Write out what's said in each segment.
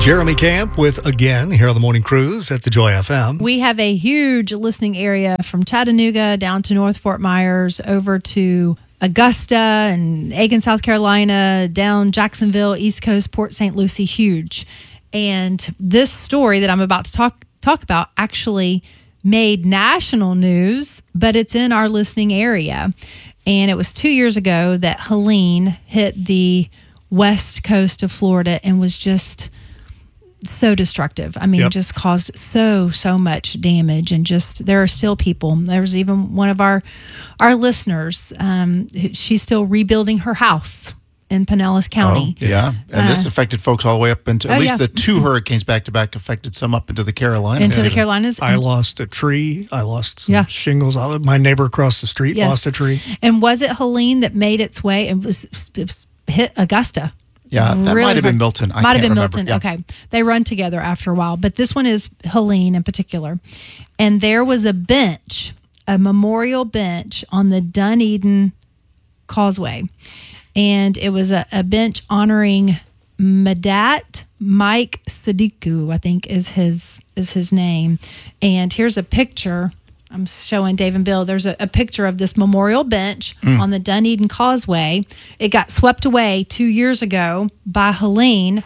Jeremy Camp with Again here on the Morning Cruise at the Joy FM. We have a huge listening area from Chattanooga down to North Fort Myers over to Augusta and Aiken, South Carolina, down Jacksonville, East Coast, Port St. Lucie, huge. And this story that I'm about to talk about actually made national news, but it's in our listening area. And it was 2 years ago that Helene hit the west coast of Florida and was just so destructive. I mean, just caused so much damage, and just there are still people. There's even one of our listeners. She's still rebuilding her house in Pinellas County. Oh, yeah, and this affected folks all the way up into at least the two hurricanes back to back affected some up into the Carolinas. Into the Carolinas. I lost a tree. I lost some shingles. My neighbor across the street lost a tree. And was it Helene that made its way? It was hit Augusta. Yeah, that might have been Milton. Might have been Milton. Yeah. Okay. They run together after a while. But this one is Helene in particular. And there was a bench, a memorial bench on the Dunedin Causeway. And it was a bench honoring Medat Mike Sadiku, I think is his name. And here's a picture. I'm showing Dave and Bill. There's a picture of this memorial bench on the Dunedin Causeway. It got swept away 2 years ago by Helene.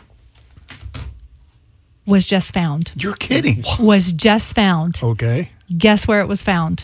Was just found. You're kidding. Was just found. Okay. Guess where it was found?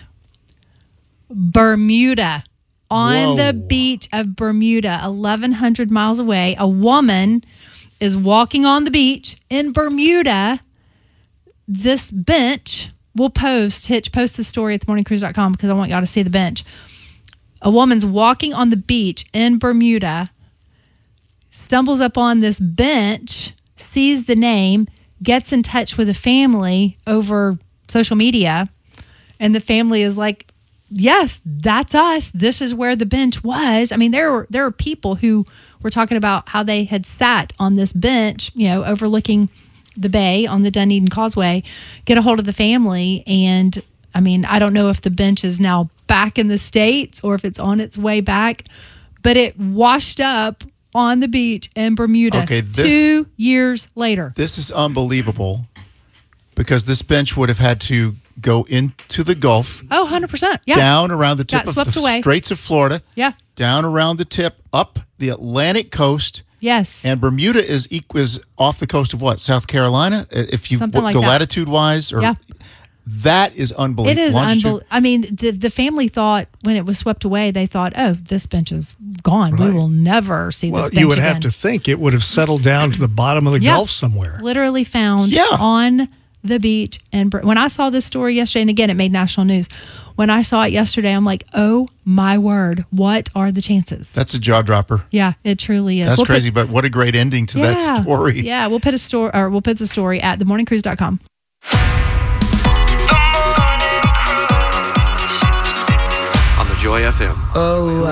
Bermuda. On the beach of Bermuda, 1,100 miles away. A woman is walking on the beach in Bermuda. This bench... We'll post the story at themorningcruise.com because I want y'all to see the bench. A woman's walking on the beach in Bermuda, stumbles up on this bench, sees the name, gets in touch with the family over social media, and the family is like, yes, that's us. This is where the bench was. I mean, there were people who were talking about how they had sat on this bench, overlooking the bay on the Dunedin Causeway, get a hold of the family. And I mean, I don't know if the bench is now back in the States or if it's on its way back, but it washed up on the beach in Bermuda 2 years later. This is unbelievable because this bench would have had to go into the Gulf. Oh, 100%. Yeah. Down around the tip of the Straits of Florida. Yeah. Down around the tip, up the Atlantic coast. Yes. And Bermuda is off the coast of what? South Carolina? If you Something like go that. latitude-wise? That is unbelievable. It is unbelievable. I mean, the family thought when it was swept away, they thought, oh, this bench is gone. Right. We will never see this bench again. Well, you would have to think it would have settled down to the bottom of the Gulf somewhere. Literally found on the beach. And when I saw this story yesterday, and again, it made national news. When I saw it yesterday, I'm like, oh my word, what are the chances? That's a jaw dropper. Yeah, it truly is. That's crazy, but what a great ending to that story. Yeah, we'll put the story at themorningcruise.com. On the Joy FM. Oh,